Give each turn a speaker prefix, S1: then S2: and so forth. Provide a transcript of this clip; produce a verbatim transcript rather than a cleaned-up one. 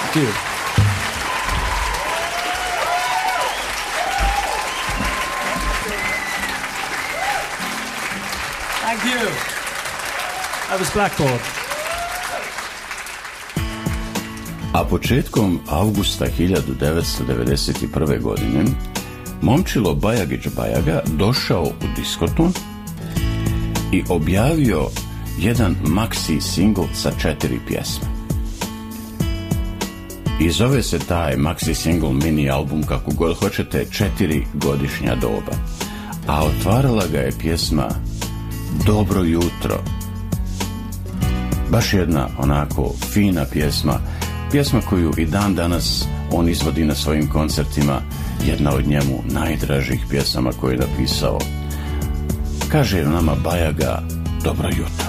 S1: Thank you. Thank you. That was Blackboard.
S2: A početkom avgusta hiljadu devetsto devedeset prve. godine Momčilo Bajagić Bajaga došao u diskoton i objavio jedan maxi single sa četiri pjesme. I zove se taj maxi single mini album, kako god hoćete, četiri godišnja doba. A otvarala ga je pjesma Dobro jutro. Baš jedna onako fina pjesma, pjesma koju i dan danas on izvodi na svojim koncertima, jedna od njemu najdražih pjesama koje je napisao. Kaže nama Bajaga, dobro jutro.